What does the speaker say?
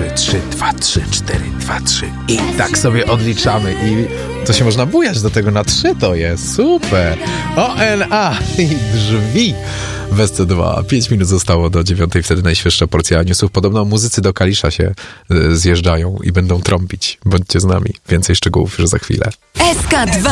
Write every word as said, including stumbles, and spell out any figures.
cztery, trzy, dwa, trzy, cztery, dwa, trzy i tak sobie odliczamy i to się można bujać do tego na trzy, to jest super. O N A i drzwi w S C dwa. Pięć minut zostało do dziewiątej, wtedy najświeższa porcja newsów. Podobno muzycy do Kalisza się y, zjeżdżają i będą trąbić. Bądźcie z nami. Więcej szczegółów już za chwilę. S K dwa.